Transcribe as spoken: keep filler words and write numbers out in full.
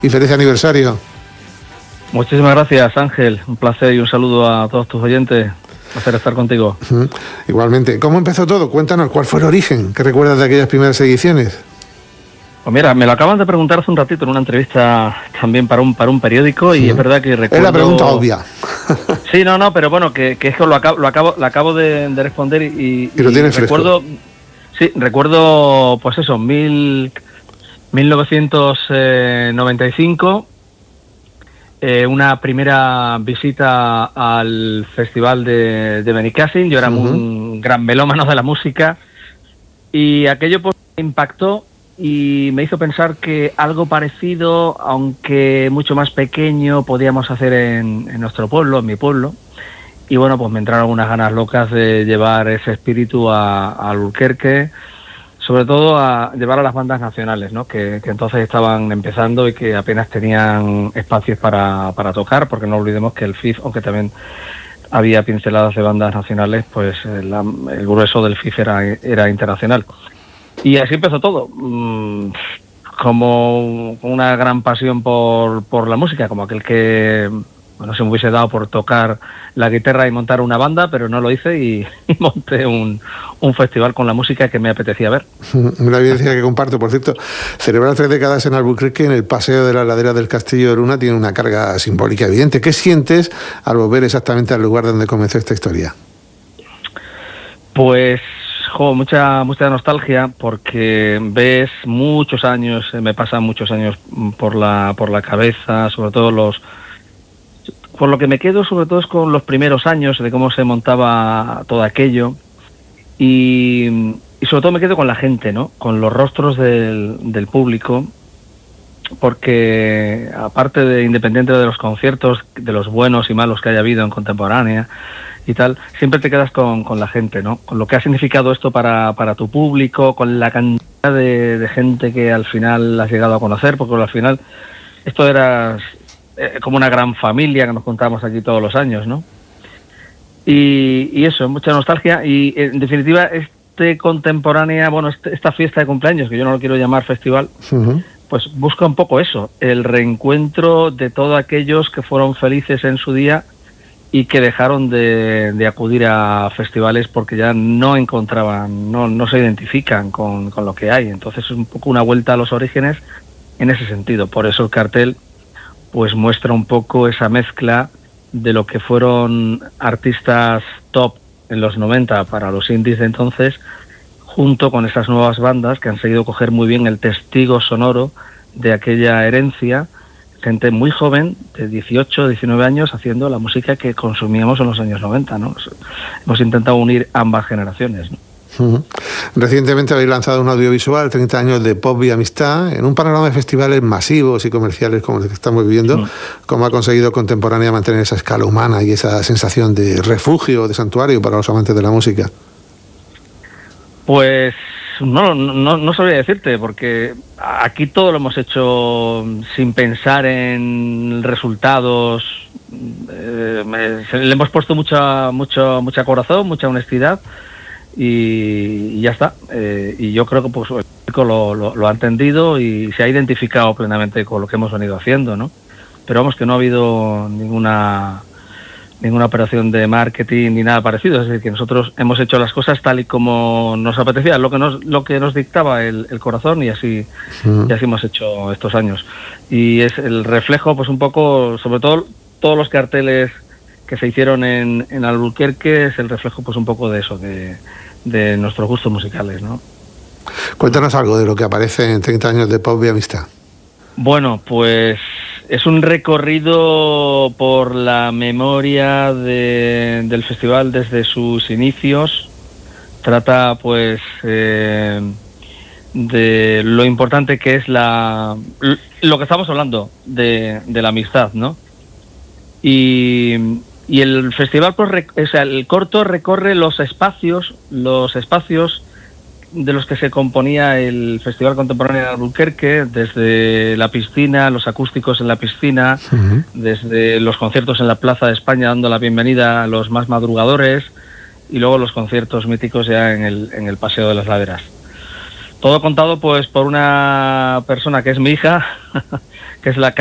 Y feliz aniversario. Muchísimas gracias, Ángel. Un placer y un saludo a todos tus oyentes. Un placer estar contigo. Uh-huh. Igualmente. ¿Cómo empezó todo? Cuéntanos, ¿cuál fue el origen? ¿Qué recuerdas de aquellas primeras ediciones? Pues mira, me lo acaban de preguntar hace un ratito en una entrevista también para un para un periódico, y uh-huh. es verdad que recuerdo... Es la pregunta obvia. Sí, no, no, pero bueno, que, que es que lo acabo, lo acabo, lo acabo de, de responder y... Y lo tienes fresco. Recuerdo, sí, recuerdo, pues eso, mil, mil novecientos noventa y cinco... Eh, una primera visita al festival de, de Benicàssim. Yo era uh-huh. un gran melómano de la música y aquello pues me impactó y me hizo pensar que algo parecido, aunque mucho más pequeño, podíamos hacer en, en nuestro pueblo, en mi pueblo. Y bueno, pues me entraron unas ganas locas de llevar ese espíritu a, a Alburquerque, sobre todo a llevar a las bandas nacionales, ¿no? Que, que entonces estaban empezando y que apenas tenían espacios para, para tocar, porque no olvidemos que el F I F, aunque también había pinceladas de bandas nacionales, pues el, el grueso del F I F era, era internacional. Y así empezó todo, mmm, como una gran pasión por, por la música, como aquel que... Bueno, se me hubiese dado por tocar la guitarra y montar una banda, pero no lo hice y, y monté un, un festival con la música que me apetecía ver. Una evidencia que comparto, por cierto. Celebrar tres décadas en Alburquerque, en el paseo de la ladera del Castillo de Luna, tiene una carga simbólica evidente. ¿Qué sientes al volver exactamente al lugar donde comenzó esta historia? Pues... Jo, mucha mucha nostalgia, porque ves muchos años, me pasan muchos años por la por la cabeza, sobre todo los... Por lo que me quedo sobre todo es con los primeros años de cómo se montaba todo aquello y, y sobre todo me quedo con la gente, ¿no? Con los rostros del, del público, porque aparte de, independiente de los conciertos, de los buenos y malos que haya habido en contemporánea y tal, siempre te quedas con, con la gente, ¿no? Con lo que ha significado esto para, para tu público, con la cantidad de, de gente que al final has llegado a conocer, porque al final esto era eh, como una gran familia que nos contábamos aquí todos los años, ¿no? Y, y eso, mucha nostalgia y en definitiva este contemporánea, bueno, este, esta fiesta de cumpleaños, que yo no lo quiero llamar festival, uh-huh. pues busca un poco eso, el reencuentro de todos aquellos que fueron felices en su día y que dejaron de, de acudir a festivales porque ya no encontraban, no, no se identifican con, con lo que hay. Entonces es un poco una vuelta a los orígenes en ese sentido. Por eso el cartel pues muestra un poco esa mezcla de lo que fueron artistas top en los noventa para los indies de entonces, junto con esas nuevas bandas que han sabido coger muy bien el testigo sonoro de aquella herencia. Gente muy joven, de dieciocho, diecinueve años, haciendo la música que consumíamos en los años noventa, ¿no? Hemos intentado unir ambas generaciones, ¿no? Uh-huh. Recientemente habéis lanzado un audiovisual, treinta años de pop y amistad, en un panorama de festivales masivos y comerciales como los que estamos viviendo. Uh-huh. ¿Cómo ha conseguido Contemporánea mantener esa escala humana y esa sensación de refugio, de santuario para los amantes de la música? Pues... No, no, no sabría decirte, porque aquí todo lo hemos hecho sin pensar en resultados. Eh, me, le hemos puesto mucha, mucho, mucha corazón, mucha honestidad y, y ya está. Eh, y yo creo que pues, el público lo, lo, lo ha entendido y se ha identificado plenamente con lo que hemos venido haciendo, ¿no? Pero vamos, que no ha habido ninguna... ninguna operación de marketing ni nada parecido, es decir, que nosotros hemos hecho las cosas tal y como nos apetecía, lo que nos lo que nos dictaba el, el corazón y así uh-huh. y así hemos hecho estos años. Y es el reflejo, pues un poco, sobre todo todos los carteles que se hicieron en, en Alburquerque, es el reflejo pues un poco de eso, de, de nuestros gustos musicales, ¿no? Cuéntanos algo de lo que aparece en treinta años de pop y amistad. Bueno, pues es un recorrido por la memoria de, del festival desde sus inicios. Trata, pues, eh, de lo importante que es la lo que estamos hablando de, de la amistad, ¿no? Y, y el festival, pues, rec, o sea, el corto recorre los espacios, los espacios de los que se componía el Festival Contemporáneo de Alburquerque, desde la piscina, los acústicos en la piscina, uh-huh. desde los conciertos en la Plaza de España dando la bienvenida a los más madrugadores y luego los conciertos míticos ya en el, en el Paseo de las Laderas. Todo contado pues por una persona que es mi hija, que es la